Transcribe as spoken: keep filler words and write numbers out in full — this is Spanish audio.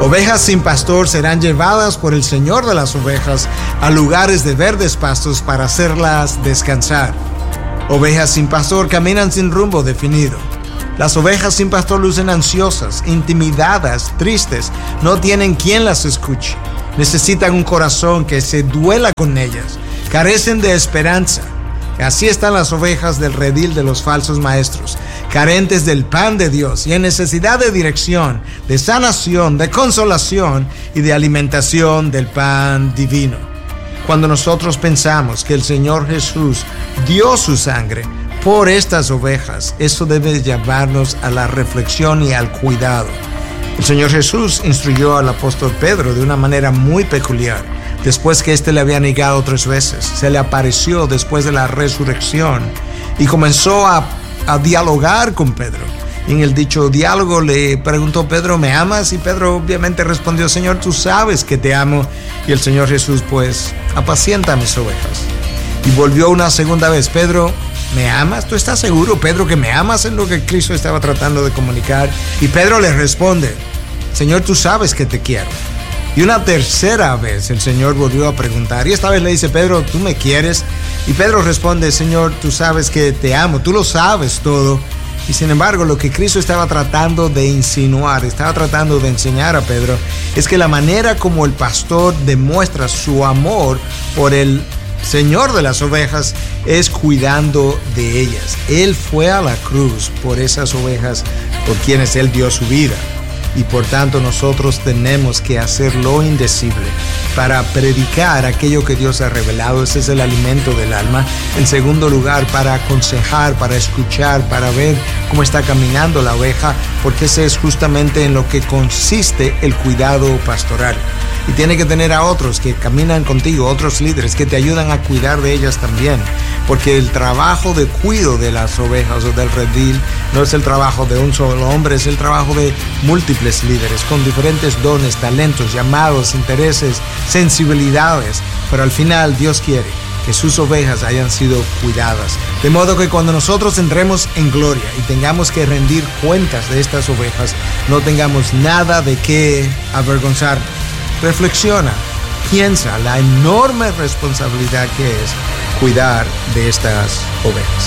Ovejas sin pastor serán llevadas por el Señor de las ovejas a lugares de verdes pastos para hacerlas descansar. Ovejas sin pastor caminan sin rumbo definido. Las ovejas sin pastor lucen ansiosas, intimidadas, tristes, no tienen quien las escuche. Necesitan un corazón que se duela con ellas. Carecen de esperanza. Así están las ovejas del redil de los falsos maestros, carentes del pan de Dios y en necesidad de dirección, de sanación, de consolación y de alimentación del pan divino. Cuando nosotros pensamos que el Señor Jesús dio su sangre por estas ovejas, eso debe llevarnos a la reflexión y al cuidado. El Señor Jesús instruyó al apóstol Pedro de una manera muy peculiar. Después que éste le había negado tres veces, se le apareció después de la resurrección y comenzó a, a dialogar con Pedro. Y en el dicho diálogo le preguntó Pedro, ¿me amas? Y Pedro obviamente respondió, Señor, tú sabes que te amo. Y el Señor Jesús, pues, apacienta mis ovejas. Y volvió una segunda vez, Pedro, ¿me amas? ¿Tú estás seguro, Pedro, que me amas? En lo que Cristo estaba tratando de comunicar. Y Pedro le responde, Señor, tú sabes que te quiero. Y una tercera vez el Señor volvió a preguntar. Y esta vez le dice, Pedro, ¿tú me quieres? Y Pedro responde, Señor, tú sabes que te amo, tú lo sabes todo. Y sin embargo, lo que Cristo estaba tratando de insinuar, estaba tratando de enseñar a Pedro, es que la manera como el pastor demuestra su amor por el Señor de las ovejas es cuidando de ellas. Él fue a la cruz por esas ovejas por quienes Él dio su vida. Y por tanto nosotros tenemos que hacer lo indecible para predicar aquello que Dios ha revelado. Ese es el alimento del alma. En segundo lugar, para aconsejar, para escuchar, para ver cómo está caminando la oveja, porque ese es justamente en lo que consiste el cuidado pastoral. Y tiene que tener a otros que caminan contigo, otros líderes que te ayudan a cuidar de ellas también. Porque el trabajo de cuidado de las ovejas o del redil no es el trabajo de un solo hombre, es el trabajo de múltiples líderes con diferentes dones, talentos, llamados, intereses, sensibilidades. Pero al final Dios quiere que sus ovejas hayan sido cuidadas. De modo que cuando nosotros entremos en gloria y tengamos que rendir cuentas de estas ovejas, no tengamos nada de qué avergonzarnos. Reflexiona, piensa la enorme responsabilidad que es cuidar de estas ovejas.